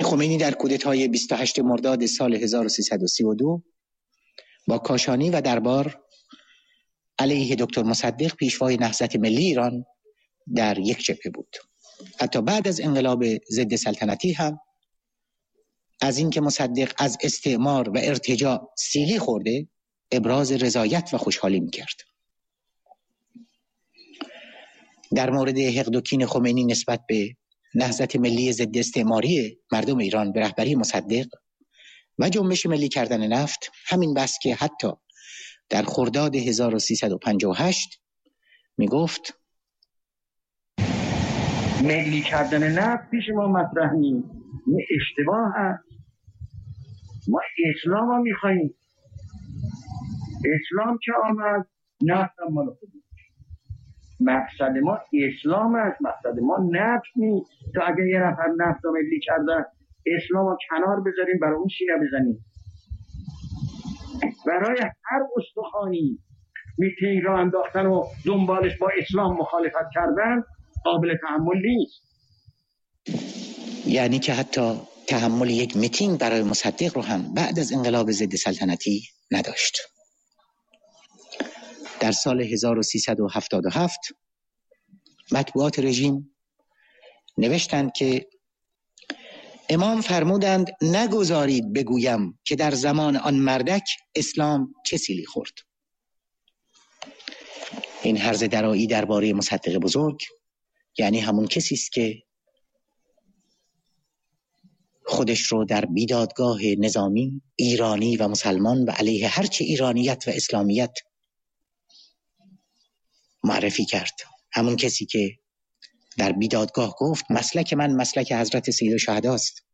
خمینی در کودتای 28 مرداد سال 1332 با کاشانی و دربار علیه دکتر مصدق پیشوای نهضت ملی ایران در یک جبهه بود. حتی بعد از انقلاب ضد سلطنتی هم از اینکه مصدق از استعمار و ارتجاع سیلی خورده ابراز رضایت و خوشحالی می‌کرد. در مورد حقد و کین خمینی نسبت به نهضت ملی ضد استعماری مردم ایران به رهبری مصدق و جنبش ملی کردن نفت همین بس که حتی در خرداد 1358 میگفت ملی کردن نفت پیش ما مطرح نیست، این اشتباه هست. ما اسلام رو میخواییم. اسلام که آمد نفت هم مال خودی. مقصد ما اسلام است، مقصد ما نفت نیست. تو اگه یه نفر نفت رو ملی کردن اسلام رو کنار بذاریم برای اون شیعه بزنیم. برای هر استخوانی میتینگ را انداختن و دنبالش با اسلام مخالفت کردن قابل تحمل نیست. یعنی که حتی تحمل یک میتینگ برای مصدق رو هم بعد از انقلاب ضد سلطنتی نداشت. در سال 1377 مطبوعات رژیم نوشتند که امام فرمودند نگذارید بگویم که در زمان آن مردک اسلام چه سیلی خورد. این هرزه درایی درباره مصدق بزرگ یعنی همون کسی است که خودش رو در بیدادگاه نظامی ایرانی و مسلمان و علیه هرچه ایرانیت و اسلامیت معرفی کرد. همون کسی که در بیدادگاه گفت مسلک من مسلک حضرت سید الشهداست.